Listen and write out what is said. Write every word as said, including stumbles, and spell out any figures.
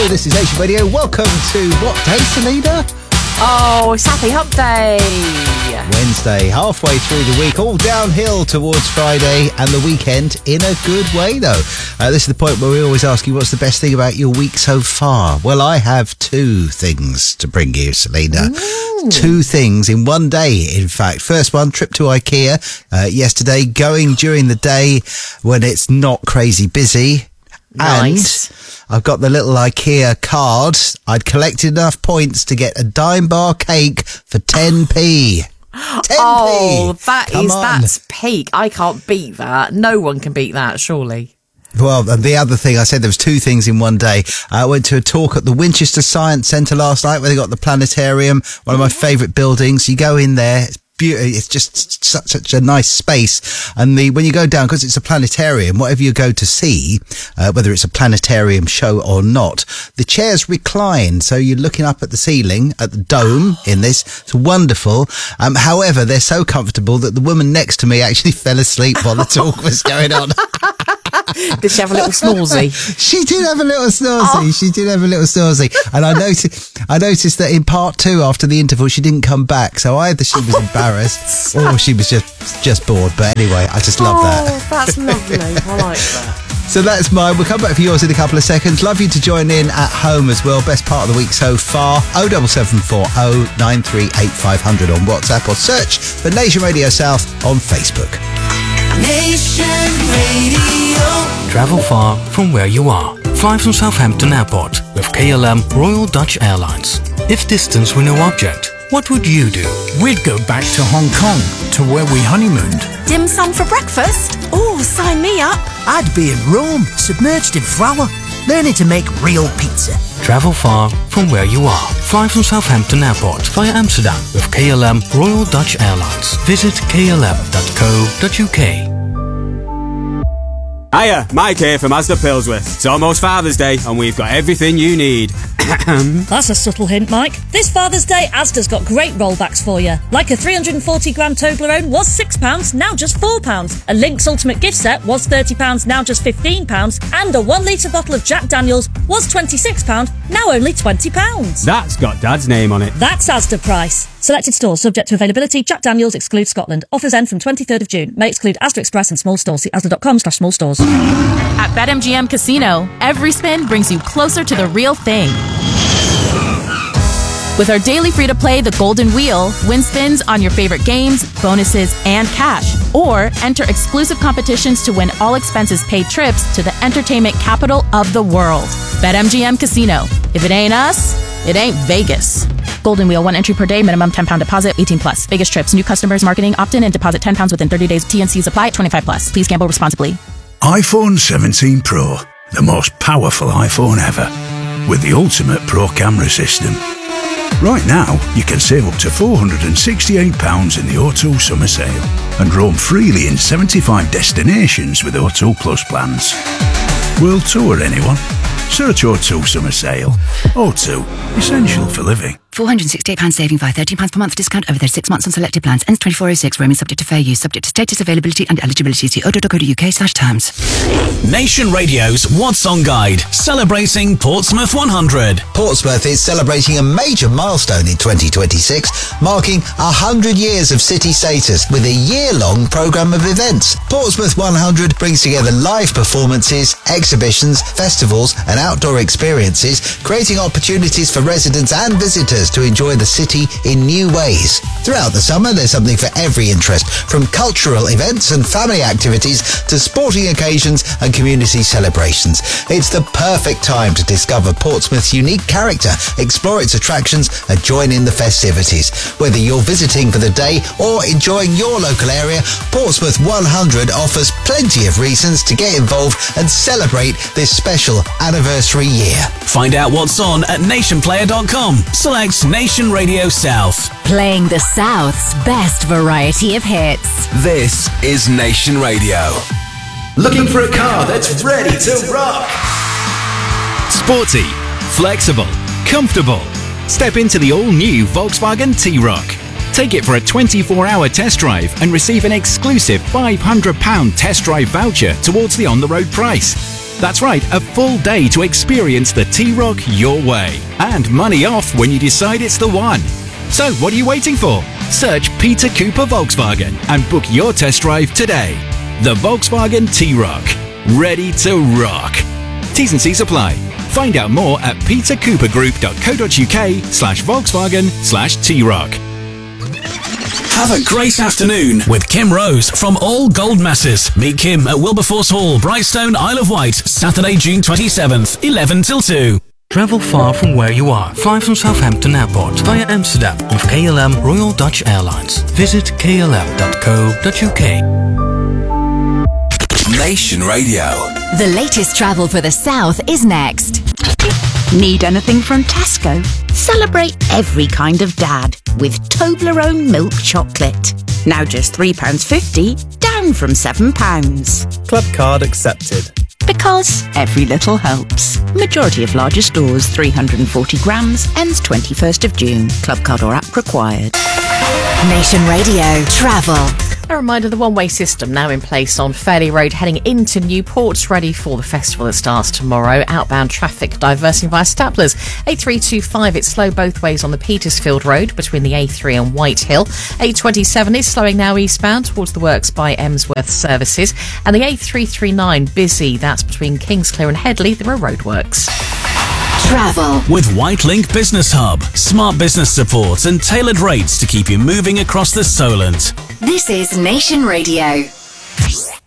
This is Nation Radio. Welcome to what day, Selena? Oh, it's Happy Hump Day. Wednesday, halfway through the week, all downhill towards Friday and the weekend in a good way, though. Uh, this is the point where we always ask you, what's the best thing about your week so far? Well, I have two things to bring you, Selena. Ooh. Two things in one day, in fact. First one, trip to IKEA uh, yesterday, going during the day when it's not crazy busy. Nice. And I've got the little IKEA card. I'd collected enough points to get a dime bar cake for ten p. ten p. Oh, that Come is, on. that's peak. I can't beat that. No one can beat that, surely. Well, and the other thing, I said there was two things in one day. I went to a talk at the Winchester Science Centre last night where they got the planetarium, one of my favourite buildings. You go in there, it's beautiful. It's just such, such a nice space. And the when you go down, because it's a planetarium, whatever you go to see, uh, whether it's a planetarium show or not, the chairs recline. So you're looking up at the ceiling, at the dome in this. It's wonderful. Um, however, they're so comfortable that the woman next to me actually fell asleep while the talk was going on. Did she have a little snorsy? She did have a little snorsy. Oh. She did have a little snorsy. And I noticed, I noticed that in part two, after the interval, she didn't come back. So either she was embarrassed or she was just, just bored. But anyway, I just love oh, that. That's lovely. I like that. So that's mine. We'll come back for yours in a couple of seconds. Love you to join in at home as well. Best part of the week so far. oh seven seven four oh nine three eight five hundred on WhatsApp or search for Nation Radio South on Facebook. Nation Radio. Travel far from where you are. Fly from Southampton Airport with K L M Royal Dutch Airlines. If distance were no object, what would you do? We'd go back to Hong Kong, to where we honeymooned. Dim sum for breakfast? Oh, sign me up. I'd be in Rome, submerged in flour, learning to make real pizza. Travel far from where you are. Fly from Southampton Airport via Amsterdam with K L M Royal Dutch Airlines. Visit k l m dot co dot u k. Hiya, Mike here from Asda Pilsworth. It's almost Father's Day and we've got everything you need. That's a subtle hint, Mike. This Father's Day, Asda's got great rollbacks for you. Like a three hundred forty gram Toblerone was six pounds, now just four pounds. A Lynx Ultimate gift set was thirty pounds, now just fifteen pounds. And a one litre bottle of Jack Daniels was twenty-six pounds, now only twenty pounds. That's got Dad's name on it. That's Asda price. Selected stores subject to availability. Jack Daniels excludes Scotland. Offers end from twenty-third of June. May exclude Asda Express and small stores. See asda dot com slash small stores. At BetMGM Casino, every spin brings you closer to the real thing. With our daily free-to-play The Golden Wheel, win spins on your favorite games, bonuses, and cash. Or enter exclusive competitions to win all expenses paid trips to the entertainment capital of the world. BetMGM Casino. If it ain't us, it ain't Vegas. Golden Wheel, one entry per day, minimum ten pounds deposit, eighteen plus. Vegas trips, new customers, marketing, opt-in and deposit ten pounds within thirty days. T N Cs apply, twenty-five plus. Please gamble responsibly. iPhone seventeen Pro, the most powerful iPhone ever, with the ultimate Pro camera system. Right now, you can save up to four hundred sixty-eight pounds in the O two summer sale and roam freely in seventy-five destinations with O two Plus plans. World tour, anyone? Search O two summer sale. O two, essential for living. four hundred sixty-eight pounds saving via thirteen pounds per month discount over thirty-six months on selected plans. Ends twenty-four oh six. Roaming subject to fair use. Subject to status, availability and eligibility. See o two dot co dot u k slash terms. Nation Radio's What's On Guide, celebrating Portsmouth one hundred. Portsmouth is celebrating a major milestone in twenty twenty-six, marking one hundred years of city status with a year-long programme of events. Portsmouth one hundred brings together live performances, exhibitions, festivals and outdoor experiences, creating opportunities for residents and visitors to enjoy the city in new ways. Throughout the summer, there's something for every interest, from cultural events and family activities to sporting occasions and community celebrations. It's the perfect time to discover Portsmouth's unique character, explore its attractions and join in the festivities. Whether you're visiting for the day or enjoying your local area, Portsmouth one hundred offers plenty of reasons to get involved and celebrate this special anniversary year. Find out what's on at nation player dot com. Select Nation Radio South. Playing the South's best variety of hits. This is Nation Radio. Looking for a car that's ready to rock? Sporty, flexible, comfortable. Step into the all-new Volkswagen T-Roc. Take it for a twenty-four hour test drive and receive an exclusive five hundred pounds test drive voucher towards the on-the-road price. That's right, a full day to experience the T-Roc your way. And money off when you decide it's the one. So what are you waiting for? Search Peter Cooper Volkswagen and book your test drive today. The Volkswagen T-Roc. Ready to rock. T's and C's apply. Find out more at petercoopergroup.co.uk slash Volkswagen slash T-Roc. Have a great afternoon with Kim Rose from All Gold Masses. Meet Kim at Wilberforce Hall, Brightstone, Isle of Wight, Saturday, June twenty-seventh, eleven till two. Travel far from where you are. Fly from Southampton Airport via Amsterdam with K L M Royal Dutch Airlines. Visit k l m dot co dot u k. Nation Radio. The latest travel for the South is next. Need anything from Tesco? Celebrate every kind of dad with Toblerone milk chocolate. Now just three pounds fifty, down from seven pounds. Club card accepted. Because every little helps. Majority of larger stores, three hundred forty grams, ends twenty-first of June. Club card or app required. Nation Radio Travel. A reminder, the one-way system now in place on Fairley Road heading into Newport, ready for the festival that starts tomorrow. Outbound traffic diverting via Staplers. A three two five, it's slow both ways on the Petersfield Road between the A three and Whitehill. A twenty-seven is slowing now eastbound towards the works by Emsworth Services. And the A three thirty-nine busy, that's between Kingsclear and Headley, there are roadworks. Travel. With Whitelink Business Hub. Smart business support and tailored rates to keep you moving across the Solent. This is Nation Radio.